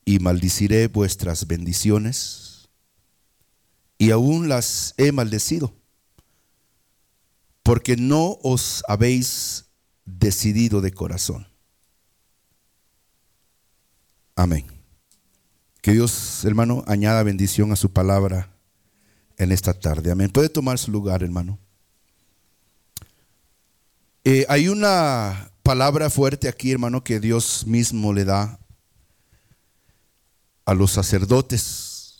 y maldiciré vuestras bendiciones, y aún las he maldecido, porque no os habéis decidido de corazón. Amén. Que Dios, hermano, añada bendición a su palabra en esta tarde. Amén. Puede tomar su lugar, hermano. Hay una palabra fuerte aquí, hermano, que Dios mismo le da a los sacerdotes.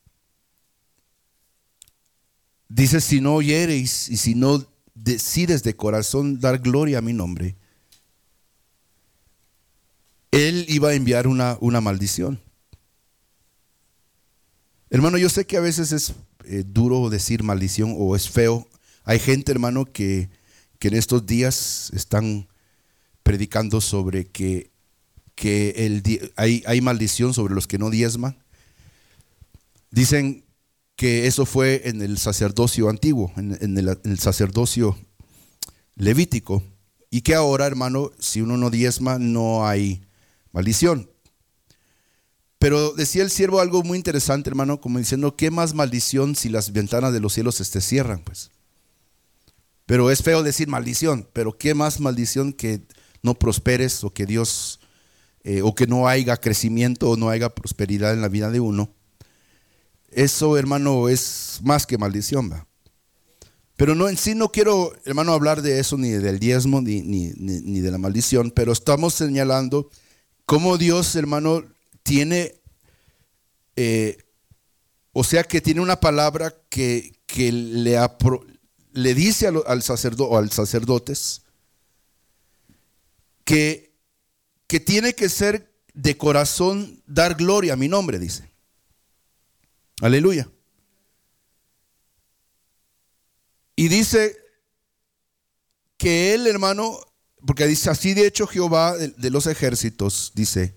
Dice: si no oyereis y si no decides de corazón dar gloria a mi nombre, Él iba a enviar una maldición. Hermano, yo sé que a veces es duro decir maldición o es feo. Hay gente, hermano, que en estos días están predicando sobre que hay maldición sobre los que no diezman. Dicen que eso fue en el sacerdocio antiguo, en el sacerdocio levítico, y que ahora, hermano, si uno no diezma no hay maldición. Pero decía el siervo algo muy interesante, hermano, como diciendo: ¿qué más maldición si las ventanas de los cielos se cierran? Pues, pero es feo decir maldición, pero ¿qué más maldición que no prosperes, o que Dios o que no haya crecimiento o no haya prosperidad en la vida de uno? Eso, hermano, es más que maldición, ¿va? Pero no, en sí no quiero, hermano, hablar de eso, ni del diezmo, ni de la maldición. Pero estamos señalando cómo Dios, hermano, tiene, o sea, que tiene una palabra que le dice al sacerdote o a los sacerdotes que tiene que ser de corazón dar gloria a mi nombre, dice. Aleluya. Y dice que él, hermano, porque dice: así de hecho Jehová de los ejércitos, dice,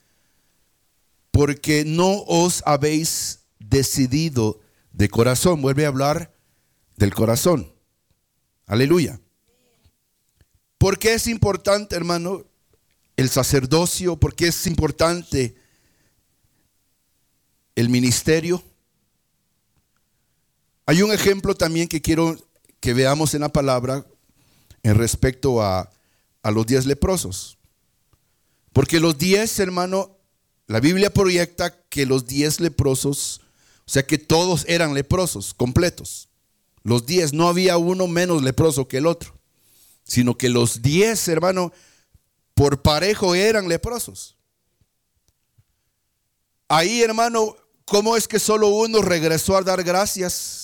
porque no os habéis decidido de corazón. Vuelve a hablar del corazón. Aleluya. ¿Por qué es importante, hermano, el sacerdocio? ¿Por qué es importante el ministerio? Hay un ejemplo también que quiero que veamos en la palabra en respecto a los 10 leprosos. Porque los 10, hermano, la Biblia proyecta que los 10 leprosos, o sea que todos eran leprosos, completos. Los 10, no había uno menos leproso que el otro, sino que los 10, hermano, por parejo eran leprosos. Ahí, hermano, ¿cómo es que solo uno regresó a dar gracias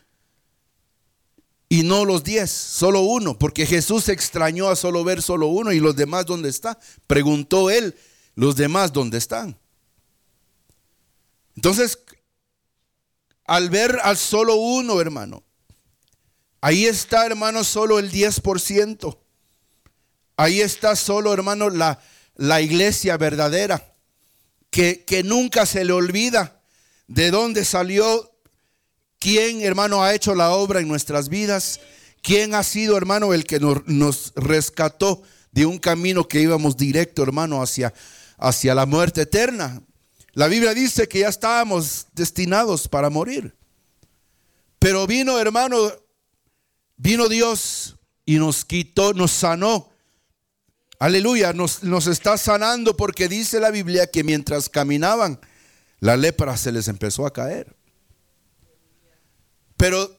y no los 10? Solo uno, porque Jesús extrañó a solo ver solo uno. ¿Y los demás dónde están? Preguntó él: ¿los demás dónde están? Entonces, al ver al solo uno, hermano, ahí está, hermano, solo el 10%. Ahí está solo, hermano, la iglesia verdadera, que nunca se le olvida de dónde salió, quién, hermano, ha hecho la obra en nuestras vidas, quién ha sido, hermano, el que nos rescató de un camino que íbamos directo, hermano, hacia la muerte eterna. La Biblia dice que ya estábamos destinados para morir, pero vino, hermano, vino Dios y nos quitó, nos sanó. Aleluya, nos está sanando, porque dice la Biblia que mientras caminaban, la lepra se les empezó a caer. Pero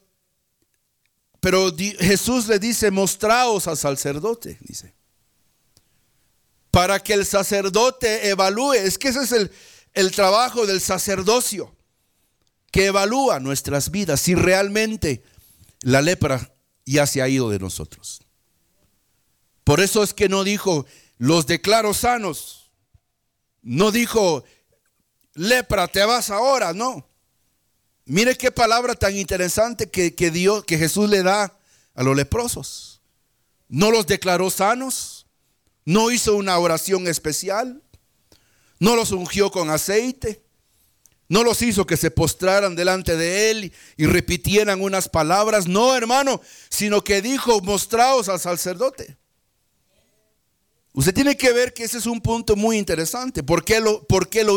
Jesús le dice: mostraos al sacerdote, dice, para que el sacerdote evalúe. Es que ese es el trabajo del sacerdocio, que evalúa nuestras vidas, si realmente la lepra ya se ha ido de nosotros. Por eso es que no dijo: los declaro sanos. No dijo: lepra, te vas ahora. No. Mire qué palabra tan interesante que Jesús le da a los leprosos. No los declaró sanos, no hizo una oración especial, no los ungió con aceite, no los hizo que se postraran delante de él y repitieran unas palabras. No, hermano, sino que dijo: mostraos al sacerdote. Usted tiene que ver que ese es un punto muy interesante. ¿Por qué lo